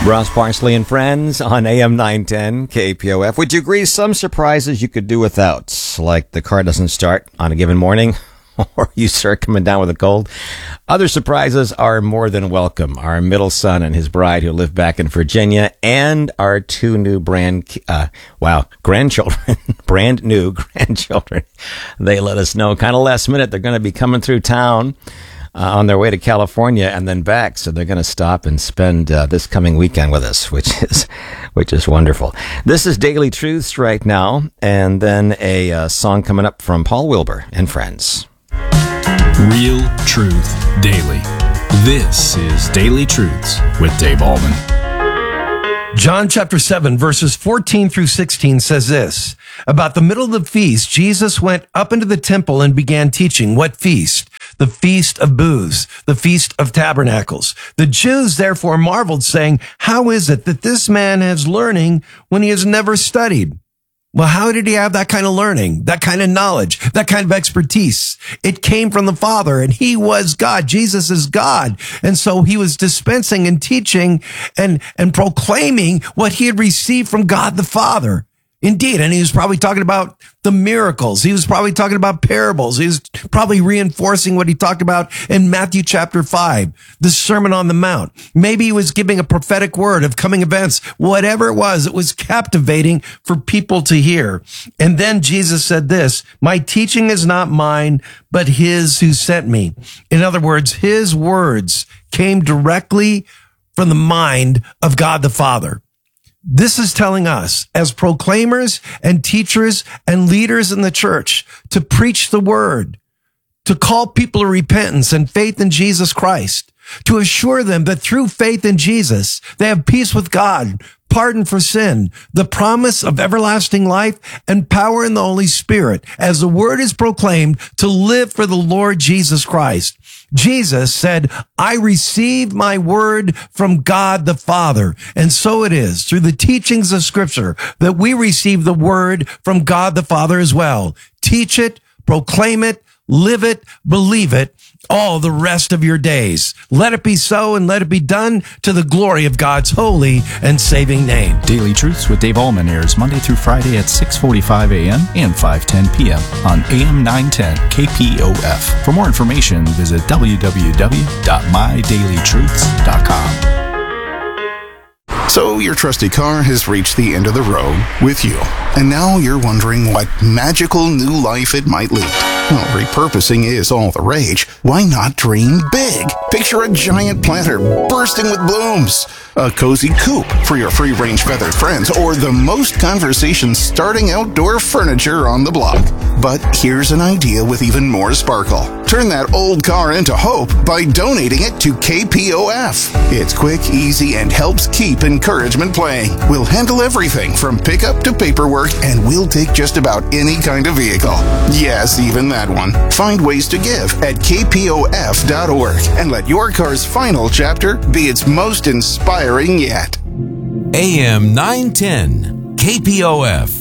Ross Parsley and Friends on AM 910 KPOF. Would you agree some surprises you could do without, like the car doesn't start on a given morning, or you start coming down with a cold? Other surprises are more than welcome. Our middle son and his bride who live back in Virginia, and our two new grandchildren, brand new grandchildren. They let us know kind of last minute they're going to be coming through town on their way to California and then back. So they're going to stop and spend this coming weekend with us, which is wonderful. This is Daily Truths right now, and then a song coming up from Paul Wilbur and Friends. Real Truth Daily. This is Daily Truths with Dave Allman. John chapter 7, verses 14 through 16 says this. About the middle of the feast, Jesus went up into the temple and began teaching. What feast? The Feast of Booths, the Feast of Tabernacles. The Jews therefore marveled, saying, how is it that this man has learning when he has never studied? Well, how did he have that kind of learning, that kind of knowledge, that kind of expertise? It came from the Father, and he was God. Jesus is God. And so he was dispensing and teaching and proclaiming what he had received from God the Father. Indeed, and he was probably talking about the miracles. He was probably talking about parables. He was probably reinforcing what he talked about in Matthew chapter 5, the Sermon on the Mount. Maybe he was giving a prophetic word of coming events. Whatever it was captivating for people to hear. And then Jesus said this, my teaching is not mine, but his who sent me. In other words, his words came directly from the mind of God the Father. This is telling us, as proclaimers and teachers and leaders in the church, to preach the word, to call people to repentance and faith in Jesus Christ, to assure them that through faith in Jesus, they have peace with God, pardon for sin, the promise of everlasting life, and power in the Holy Spirit, as the word is proclaimed, to live for the Lord Jesus Christ. Jesus said, I receive my word from God the Father. And so it is through the teachings of Scripture that we receive the word from God the Father as well. Teach it, proclaim it, live it, believe it, all the rest of your days. Let it be so and let it be done to the glory of God's holy and saving name. Daily Truths with Dave Allman airs Monday through Friday at 6:45 a.m. and 5:10 p.m. on AM 910 KPOF. For more information, visit www.mydailytruths.com. So your trusty car has reached the end of the road with you. And now you're wondering what magical new life it might lead. Well, repurposing is all the rage. Why not dream big? Picture a giant planter bursting with blooms, a cozy coop for your free-range feathered friends, or the most conversation-starting outdoor furniture on the block. But here's an idea with even more sparkle. Turn that old car into hope by donating it to KPOF. It's quick, easy, and helps keep encouragement playing. We'll handle everything from pickup to paperwork, and we'll take just about any kind of vehicle. Yes, even that one. Find ways to give at kpof.org and let your car's final chapter be its most inspiring yet. AM 910 KPOF.